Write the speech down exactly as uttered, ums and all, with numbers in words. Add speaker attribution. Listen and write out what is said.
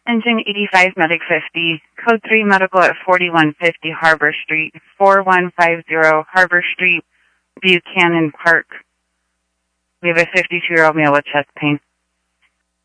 Speaker 1: Engine eighty-five, Medic fifty, Code three Medical at forty-one fifty Harbor Street, four one five zero Harbor Street, Buchanan Park. We have a fifty-two-year-old male with chest pain.